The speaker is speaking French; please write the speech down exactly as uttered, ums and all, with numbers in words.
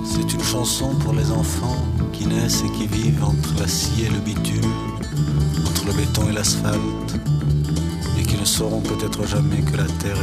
C'est une chanson pour les enfants qui naissent et qui vivent entre l'acier et le bitume, entre le béton et l'asphalte, et qui ne sauront peut-être jamais que la terre